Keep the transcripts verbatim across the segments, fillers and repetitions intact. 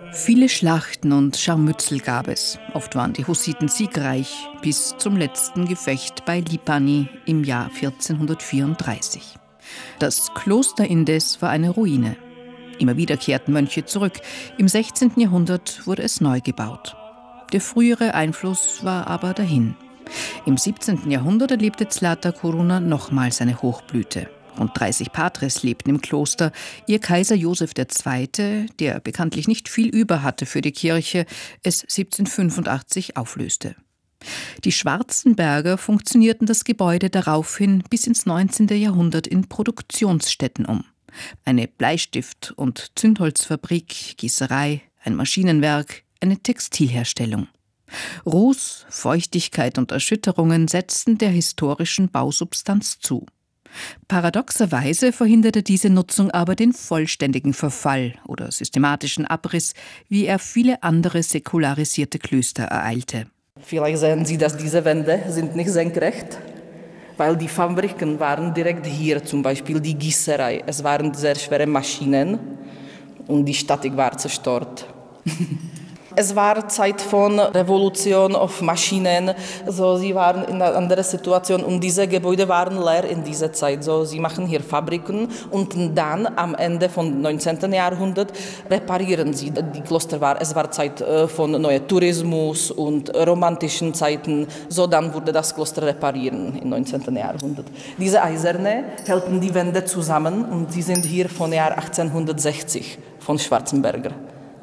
Viele Schlachten und Scharmützel gab es. Oft waren die Hussiten siegreich, bis zum letzten Gefecht bei Lipani im Jahr vierzehnhundertvierunddreißig. Das Kloster indes war eine Ruine. Immer wieder kehrten Mönche zurück. Im sechzehnten Jahrhundert wurde es neu gebaut. Der frühere Einfluss war aber dahin. Im siebzehnten Jahrhundert erlebte Zlata Coruna nochmal seine Hochblüte. Rund dreißig Patres lebten im Kloster. Ihr Kaiser Josef der Zweite., der bekanntlich nicht viel über hatte für die Kirche, es siebzehnhundertfünfundachtzig auflöste. Die Schwarzenberger funktionierten das Gebäude daraufhin bis ins neunzehnte Jahrhundert in Produktionsstätten um. Eine Bleistift- und Zündholzfabrik, Gießerei, ein Maschinenwerk, eine Textilherstellung. Ruß, Feuchtigkeit und Erschütterungen setzten der historischen Bausubstanz zu. Paradoxerweise verhinderte diese Nutzung aber den vollständigen Verfall oder systematischen Abriss, wie er viele andere säkularisierte Klöster ereilte. Vielleicht sehen Sie, dass diese Wände sind nicht senkrecht, weil die Fabriken waren direkt hier, zum Beispiel die Gießerei. Es waren sehr schwere Maschinen und die Statik war zerstört. Es war Zeit von Revolution auf Maschinen. So, sie waren in einer anderen Situation und diese Gebäude waren leer in dieser Zeit. So, sie machen hier Fabriken und dann am Ende vom neunzehnten Jahrhundert reparieren sie die Kloster. War, es war Zeit von neuem Tourismus und romantischen Zeiten. So, dann wurde das Kloster reparieren im neunzehnten Jahrhundert. Diese Eiserne hielten die Wände zusammen und sie sind hier von Jahr achtzehnhundertsechzig von Schwarzenberger.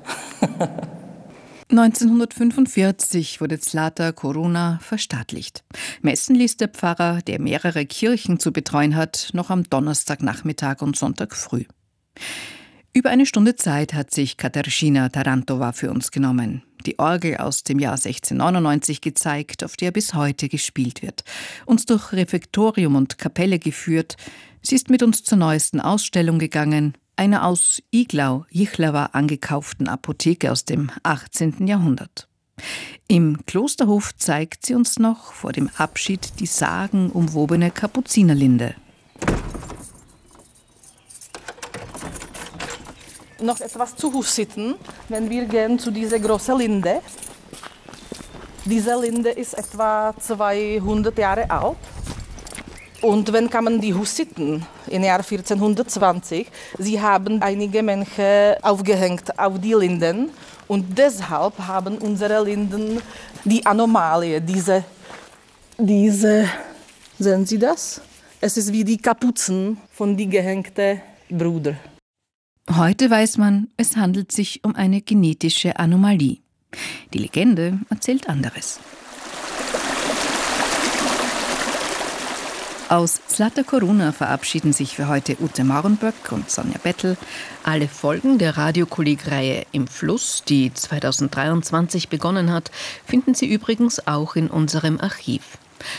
neunzehnhundertfünfundvierzig wurde Zlata Coruna verstaatlicht. Messen ließ der Pfarrer, der mehrere Kirchen zu betreuen hat, noch am Donnerstagnachmittag und Sonntag früh. Über eine Stunde Zeit hat sich Katarzyna Tarantova für uns genommen. Die Orgel aus dem Jahr sechzehnhundertneunundneunzig gezeigt, auf der bis heute gespielt wird. Uns durch Refektorium und Kapelle geführt. Sie ist mit uns zur neuesten Ausstellung gegangen, einer aus Iglau, Jihlava angekauften Apotheke aus dem achtzehnten Jahrhundert. Im Klosterhof zeigt sie uns noch vor dem Abschied die sagenumwobene Kapuzinerlinde. Noch etwas zu Hussiten, wenn wir gehen zu dieser großen Linde. Diese Linde ist etwa zweihundert Jahre alt. Und wenn kamen die Hussiten im Jahr vierzehnhundertzwanzig, sie haben einige Mönche aufgehängt auf die Linden und deshalb haben unsere Linden die Anomalie, diese, diese, sehen Sie das? Es ist wie die Kapuzen von die gehängten Brüder. Heute weiß man, es handelt sich um eine genetische Anomalie. Die Legende erzählt anderes. Aus Zlata Coruna verabschieden sich für heute Ute Maurenböck und Sonja Bettel. Alle Folgen der Radiokolleg-Reihe Im Fluss, die zweitausenddreiundzwanzig begonnen hat, finden Sie übrigens auch in unserem Archiv.